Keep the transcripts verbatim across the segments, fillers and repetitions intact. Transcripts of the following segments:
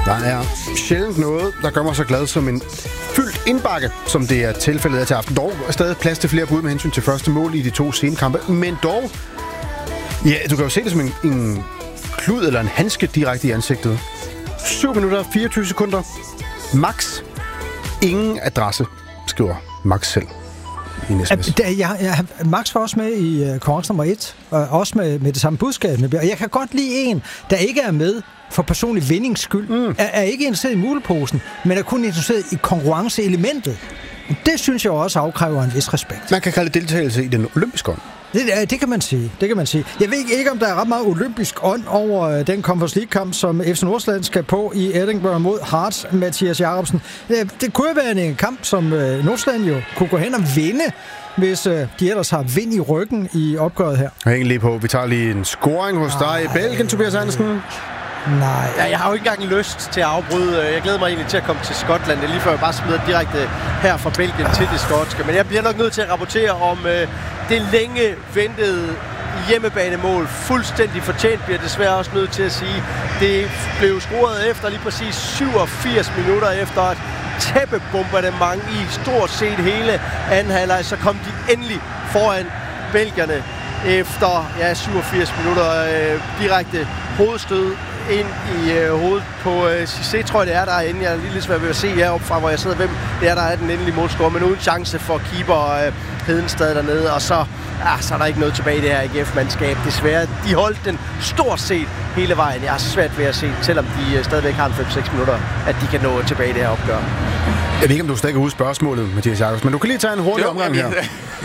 Der er sjældent noget, der gør mig så glad som en fyldt indbakke, som det er tilfældet af til aften. Dog er stadig plads til flere bud med hensyn til første mål i de to scenekampe. Men dog, ja, du kan jo se det som en, en klud eller en handske direkte i ansigtet. syv minutter og fireogtyve sekunder. Max. Ingen adresse, skriver Max selv. Jeg, jeg, Max var også med i uh, konkurrence nummer et, og også med, med det samme budskab. Og jeg kan godt lide en, der ikke er med for personlig vindings skyld, mm. er, er ikke interesseret i muleposen, men er kun interesseret i konkurrenceelementet. Det synes jeg også afkræver en vis respekt. Man kan kalde det deltagelse i den olympiske ånd. Det, det kan man sige. Det kan man sige. Jeg ved ikke, om der er ret meget olympisk ånd over den Conference League-kamp, som F C Nordsjælland skal på i Edinburgh mod Hearts, Mathias Jacobsen. Det kunne jo være en kamp, som Nordsjælland jo kunne gå hen og vinde, hvis de ellers har vind i ryggen i opgøret her. Jeg hænger lige på. Vi tager lige en scoring hos dig i Belgien, Tobias Andersen. Nej. Ja, jeg har jo ikke engang lyst til at afbryde. Jeg glæder mig egentlig til at komme til Skotland. Det er lige før jeg bare smider direkte her fra Belgien til det skotske. Men jeg bliver nok nødt til at rapportere om øh, det længe ventede hjemmebanemål. Fuldstændig fortjent bliver desværre også nødt til at sige. Det blev scoret efter lige præcis syvogfirs minutter efter et tæppebombardement i stort set hele anden halvleg. Så kom de endelig foran belgierne efter ja, syvogfirs minutter øh, direkte hovedstød ind i øh, hovedet på øh, Cissé, tror jeg det er derinde. Jeg er lige lidt svært ved at se heroppe fra, hvor jeg sidder, hvem det er, der er den endelige målscore, men uden chance for keeper øh, Hedenstad dernede, og så, ah, så er der ikke noget tilbage i det her A G F-mandskab. Desværre, de holdt den stort set hele vejen. Jeg er svært ved at se, selvom de øh, stadigvæk har en fem seks minutter, at de kan nå tilbage i det her opgør. Jeg ved ikke, om du stadig kan huske spørgsmålet, Mathias Jacobsen, men du kan lige tage en hurtig jo, omgang her.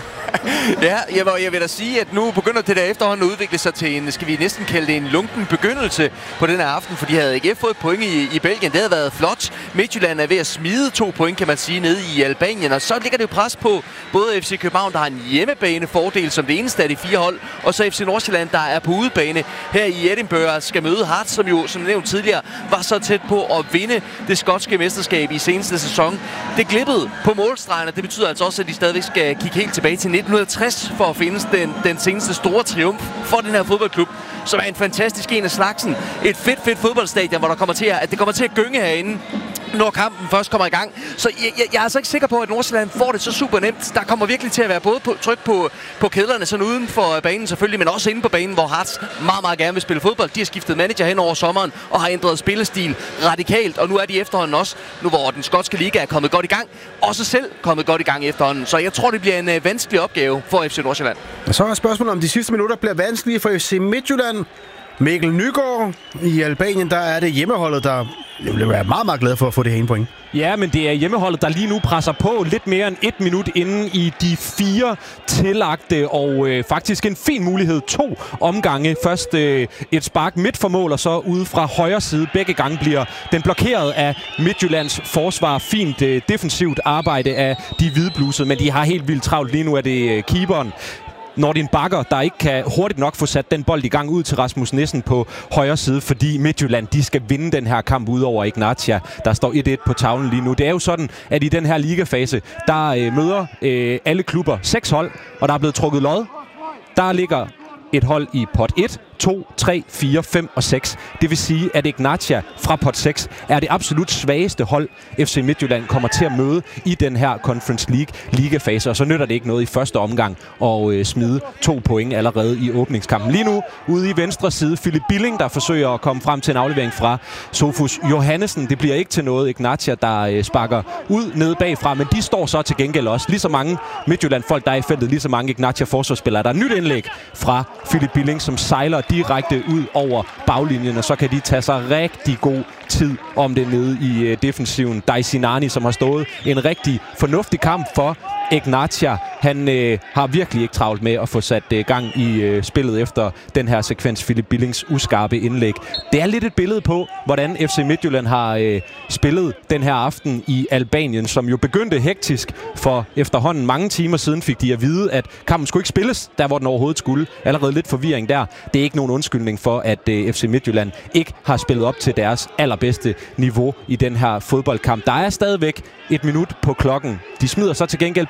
Ja, jeg vil, jeg vil da sige, at nu begynder det der efterhånden at udvikle sig til en, skal vi næsten kalde det en lunken begyndelse på den her aften, fordi havde A G F fået point i, i Belgien, det havde været flot. Midtjylland er ved at smide to point, kan man sige, nede i Albanien, og så ligger det jo pres på både F C København, der har en hjemmebanefordel som det eneste af de fire hold, og så F C Nordsjælland, der er på udebane her i Edinburgh, skal møde Hearts, som jo, som nævnt tidligere, var så tæt på at vinde det skotske mesterskab i seneste sæson. Det glippede på målstregen, og det betyder altså også, at de stadigvæk skal kigge helt tilbage til nitten tres for at finde den, den seneste store triumf for den her fodboldklub, som er en fantastisk en af slagsen. Et fedt, fedt fodboldstadion, hvor der kommer til at, at det kommer til at gynge herinde, når kampen først kommer i gang. Så jeg, jeg, jeg er altså ikke sikker på, at Nordsjælland får det så super nemt. Der kommer virkelig til at være både på, tryk på, på kæderne, sådan uden for banen selvfølgelig, men også inde på banen, hvor Hearts meget, meget gerne vil spille fodbold. De har skiftet manager hen over sommeren og har ændret spillestil radikalt, og nu er de efterhånden også, nu hvor den skotske liga er kommet godt i gang, også selv kommet godt i gang efterhånden. Så jeg tror, det bliver en uh, vanskelig opgave for F C Nordsjælland. Og så er spørgsmålet, om de sidste minutter bliver vanskelige for F C Midtjylland. Mikkel Nygaard i Albanien, der er det hjemmeholdet, der vil være meget, meget glad for at få det her point. Ja, men det er hjemmeholdet, der lige nu presser på lidt mere end et minut inden i de fire tillagte, og øh, faktisk en fin mulighed. To omgange. Først øh, et spark midt for mål, og så ude fra højre side. Begge gange bliver den blokeret af Midtjyllands forsvar. Fint øh, defensivt arbejde af de hvidblusede, men de har helt vildt travlt. Lige nu er det øh, keeperen, Nordin Bakker, der ikke kan hurtigt nok få sat den bold i gang ud til Rasmus Nissen på højre side, fordi Midtjylland, de skal vinde den her kamp ud over Ignatia. Der står et et på tavlen lige nu. Det er jo sådan, at i den her ligafase, der øh, møder øh, alle klubber seks hold, og der er blevet trukket lod. Der ligger et hold i pot et, to, tre, fire, fem og seks. Det vil sige, at Ignatia fra pot seks er det absolut svageste hold, F C Midtjylland kommer til at møde i den her Conference League ligafase. Og så nytter det ikke noget i første omgang at øh, smide to point allerede i åbningskampen. Lige nu ude i venstre side, Philip Billing, der forsøger at komme frem til en aflevering fra Sofus Johannesen. Det bliver ikke til noget. Ignatia, der øh, sparker ud nede bagfra, men de står så til gengæld også. Lige så mange Midtjylland-folk, der er i feltet, lige så mange Ignatia-forsvarsspillere. Der er nyt indlæg fra Philip Billing, som sejler direkte ud over baglinjen, og så kan de tage sig rigtig god tid om det nede i øh, defensiven. Daisinani, som har stået en rigtig fornuftig kamp for Ignatia. Han øh, har virkelig ikke travlt med at få sat øh, gang i øh, spillet efter den her sekvens, Philip Billings uskarpe indlæg. Det er lidt et billede på, hvordan F C Midtjylland har øh, spillet den her aften i Albanien, som jo begyndte hektisk, for efterhånden mange timer siden fik de at vide, at kampen skulle ikke spilles, der hvor den overhovedet skulle. Allerede lidt forvirring der. Det er ikke nogen undskyldning for, at øh, F C Midtjylland ikke har spillet op til deres allerbedste niveau i den her fodboldkamp. Der er stadigvæk et minut på klokken. De smider så til gengæld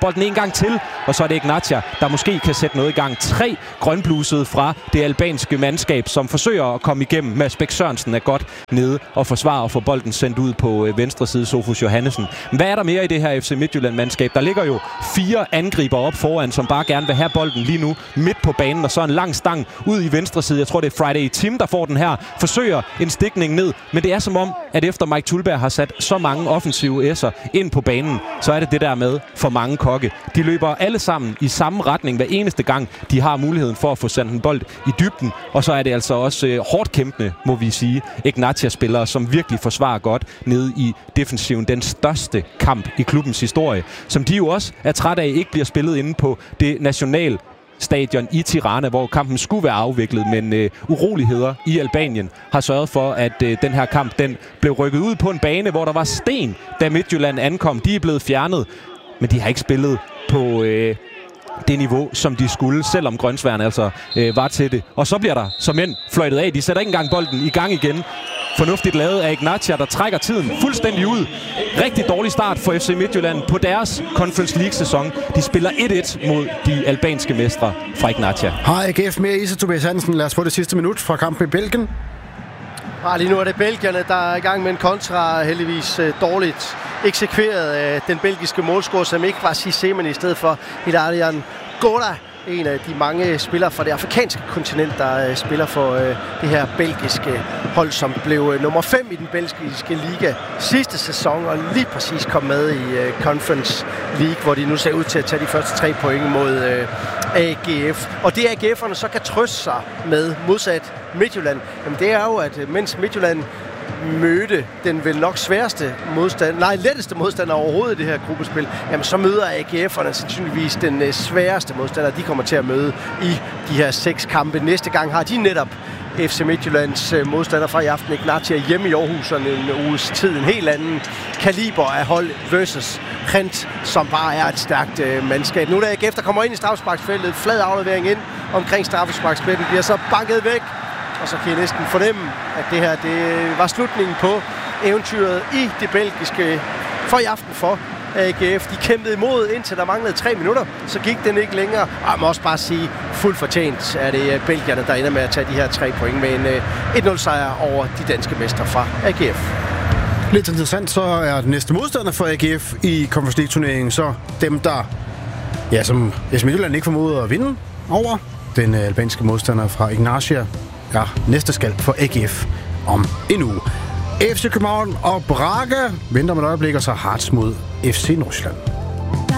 bolden en gang til, og så er det Ignatia, der måske kan sætte noget i gang. Tre grønblusede fra det albanske mandskab, som forsøger at komme igennem. Mads Bæk Sørensen er godt nede og forsvarer og få bolden sendt ud på venstre side, Sofus Johannesen. Hvad er der mere i det her F C Midtjylland-mandskab? Der ligger jo fire angriber op foran, som bare gerne vil have bolden lige nu midt på banen, og så en lang stang ud i venstre side. Jeg tror, det er Friday Tim, der får den her. Forsøger en stikning ned, men det er som om, at efter Mike Thulberg har sat så mange offensive S'er ind på banen, så er det det der med for mange kokke. De løber alle sammen i samme retning hver eneste gang, de har muligheden for at få sendt en bold i dybden, og så er det altså også øh, hårdt kæmpende, må vi sige, Ignatia-spillere, som virkelig forsvarer godt nede i defensiven. Den største kamp i klubbens historie, som de jo også er træt af ikke bliver spillet inde på det nationale stadion i Tirana, hvor kampen skulle være afviklet, men øh, uroligheder i Albanien har sørget for, at øh, den her kamp den blev rykket ud på en bane, hvor der var sten, da Midtjylland ankom. De er blevet fjernet, men de har ikke spillet på øh, det niveau, som de skulle, selvom Grønsværen altså øh, var til det. Og så bliver der som mænd fløjtet af. De sætter ikke engang bolden i gang igen. Fornuftigt lavet af Ignatia, der trækker tiden fuldstændig ud. Rigtig dårlig start for F C Midtjylland på deres Conference League-sæson. De spiller et et mod de albanske mestre fra Ignatia. Har A G F mere i sig, Tobias Hansen? Lad os få det sidste minut fra kampen i Belgien. Ah, lige nu er det belgierne, der er i gang med en kontra, heldigvis øh, dårligt eksekveret af den belgiske målscorer, som ikke var Cissé, men i stedet for Hilarion Goda, en af de mange spillere fra det afrikanske kontinent, der øh, spiller for øh, det her belgiske hold, som blev øh, nummer fem i den belgiske liga sidste sæson, og lige præcis kom med i øh, Conference League, hvor de nu ser ud til at tage de første tre point mod øh, A G F. Og det A G F'erne så kan trøste sig med, modsat Midtjylland, jamen det er jo, at mens Midtjylland mødte den vel nok sværeste modstand, nej, letteste modstander overhovedet i det her gruppespil, jamen så møder A G F'erne sandsynligvis den øh, sværeste modstander, de kommer til at møde i de her seks kampe. Næste gang har de netop F C Midtjyllands øh, modstander fra i aften, Ignatia, hjemme i Aarhus, og en uges tid, en helt anden kaliber af hold versus Rent, som bare er et stærkt øh, mandskab. Nu er A G F, der kommer ind i straffesparksfeltet, flad aflevering ind omkring straffesparksfeltet, bliver så banket væk. Og så kan jeg næsten fornemme, at det her det var slutningen på eventyret i det belgiske for i aften for A G F. De kæmpede imod, indtil der manglede tre minutter. Så gik den ikke længere. Og jeg må også bare sige, fuldt fortjent er det belgierne, der ender med at tage de her tre point med en et nul sejr over de danske mestre fra A G F. Lidt interessant, så er den næste modstander for A G F i Conference League-turneringen så dem, der, ja, som F C Midtjylland ikke formåede at vinde over. Den albanske modstander fra Ignatia. Ja, næste skal for A G F om en uge. F C København og Braga venter med et øjeblik, og så Hearts mod F C Nordsjælland.